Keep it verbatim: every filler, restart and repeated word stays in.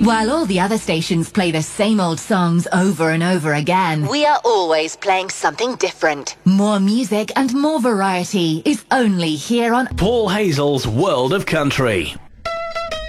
While all the other stations play the same old songs over and over again, we are always playing something different. More music and more variety is only here on Paul Hazel's World of Country.